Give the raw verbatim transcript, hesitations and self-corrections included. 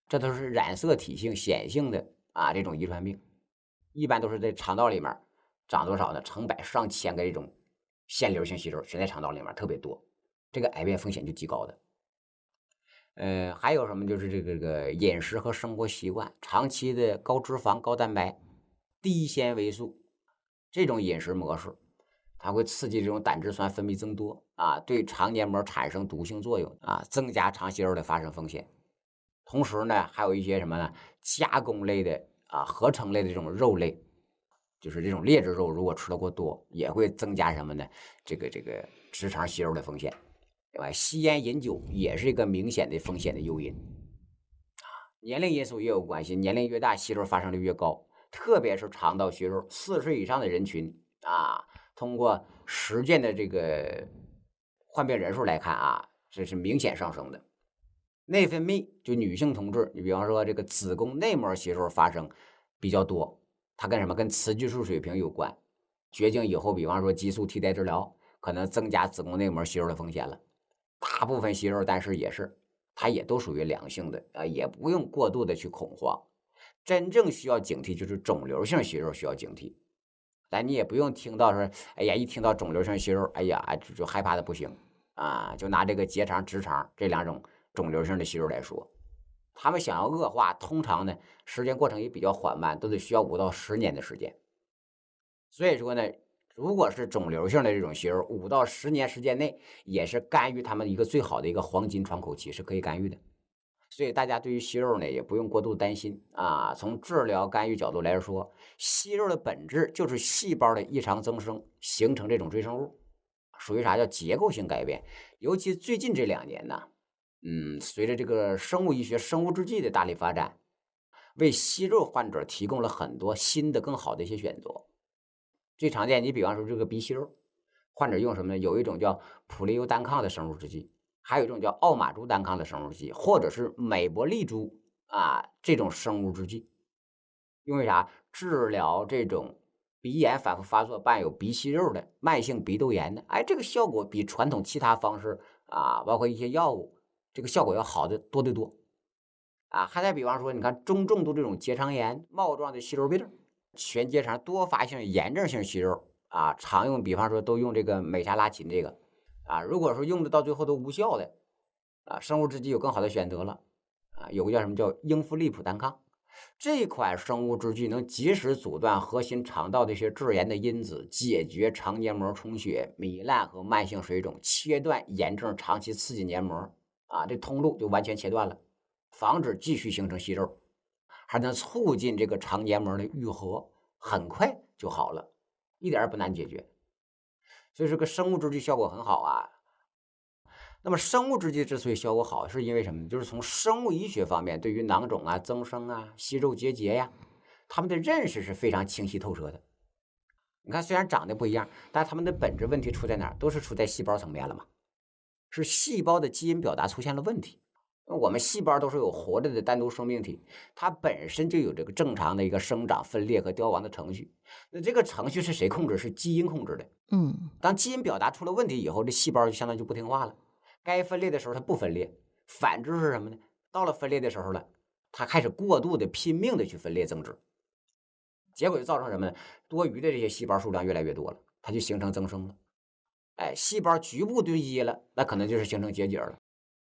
这都是染色体性显性的啊这种遗传病，一般都是在肠道里面长多少呢？成百上千个这种腺瘤性息肉全在肠道里面特别多，这个癌变风险就极高的。呃，还有什么就是这个这个饮食和生活习惯，长期的高脂肪、高蛋白、低纤维素这种饮食模式，它会刺激这种胆汁酸分泌增多啊，对肠黏膜产生毒性作用啊，增加肠息肉的发生风险。同时呢，还有一些什么呢？加工类的啊，合成类的这种肉类，就是这种劣质肉，如果吃的过多，也会增加什么呢？这个这个直肠息肉的风险。对吧？吸烟饮酒也是一个明显的风险的诱因。年龄因素也有关系，年龄越大，息肉发生率越高，特别是肠道息肉，四十岁以上的人群啊，通过实践的这个患病人数来看啊，这是明显上升的。内分泌就女性同志，你比方说这个子宫内膜息肉发生比较多，它跟什么？跟雌激素水平有关。绝经以后，比方说激素替代治疗，可能增加子宫内膜息肉的风险了。大部分息肉，但是也是，它也都属于良性的啊，也不用过度的去恐慌。真正需要警惕就是肿瘤性息肉需要警惕，但你也不用听到说，哎呀，一听到肿瘤性息肉，哎呀，就就害怕的不行啊。就拿这个结肠、直肠这两种肿瘤性的息肉来说，他们想要恶化，通常呢时间过程也比较缓慢，都得需要五到十年的时间。所以说呢，如果是肿瘤性的这种息肉，五到十年时间内，也是干预他们一个最好的一个黄金窗口期，是可以干预的。所以大家对于息肉呢，也不用过度担心啊。从治疗干预角度来说，息肉的本质就是细胞的异常增生，形成这种赘生物，属于啥叫结构性改变。尤其最近这两年呢，嗯，随着这个生物医学、生物制剂的大力发展，为息肉患者提供了很多新的、更好的一些选择。最常见，你比方说这个鼻息肉，患者用什么呢？有一种叫普利尤单抗的生物制剂，还有一种叫奥马珠单抗的生物制剂，或者是美博利珠啊这种生物制剂，因为啥？治疗这种鼻炎反复发作伴有鼻息肉的慢性鼻窦炎的，哎，这个效果比传统其他方式啊，包括一些药物，这个效果要好的多得多。啊，还再比方说，你看中重度这种结肠炎、帽状的息肉病、全结肠多发性炎症性息肉啊，常用比方说都用这个美沙拉嗪这个啊，如果说用的到最后都无效的啊，生物制剂有更好的选择了啊，有个叫什么叫英夫利普单抗，这款生物制剂能及时阻断核心肠道的一些致炎的因子，解决肠黏膜充血、糜烂和慢性水肿，切断炎症长期刺激黏膜啊，这通路就完全切断了。防止继续形成息肉，还能促进这个肠黏膜的愈合，很快就好了，一点也不难解决。所以这个生物制剂效果很好啊。那么生物制剂之所以效果好，是因为什么？就是从生物医学方面，对于囊肿啊、增生啊、息肉结节呀，他们的认识是非常清晰透彻的。你看，虽然长得不一样，但他们的本质问题出在哪儿？都是出在细胞层面了嘛，是细胞的基因表达出现了问题。我们细胞都是有活着的单独生命体，它本身就有这个正常的一个生长、分裂和凋亡的程序。那这个程序是谁控制？是基因控制的。 嗯， 当基因表达出了问题以后，这细胞就相当于就不听话了。该分裂的时候它不分裂，反之是什么呢？到了分裂的时候了，它开始过度的拼命的去分裂增殖，结果就造成什么呢？多余的这些细胞数量越来越多了，它就形成增生了。哎，细胞局部堆积了，那可能就是形成结节了。